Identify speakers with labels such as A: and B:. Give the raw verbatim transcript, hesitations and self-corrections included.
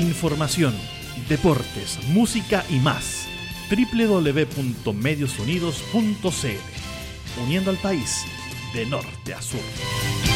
A: información, deportes, música y más. doble u doble u doble u punto medios unidos punto c l, uniendo al país de norte a sur.